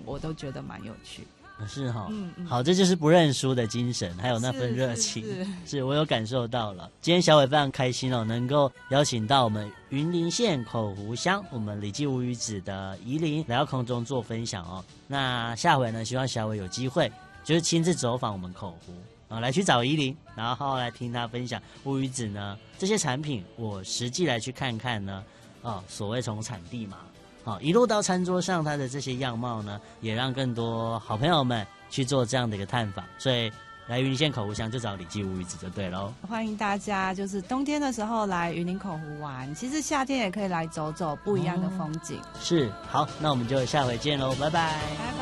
我都觉得蛮有趣。 是哈，好，这就是不认输的精神，还有那份热情， 是我有感受到了。今天小伟非常开心哦，能够邀请到我们云林县口湖乡我们李记无语子的宜林来到空中做分享哦。那下回呢，希望小伟有机会就是亲自走访我们口湖来去找宜林，然后来听他分享无语子呢这些产品，我实际来去看看呢，所谓从产地嘛。一路到餐桌上，它的这些样貌呢，也让更多好朋友们去做这样的一个探访。所以来云林县口湖乡就找李记无语子就对咯。 欢迎大家就是冬天的时候来云林口湖玩，其实夏天也可以来走走不一样的风景。 是，好，那我们就下回见咯，拜拜。 拜拜。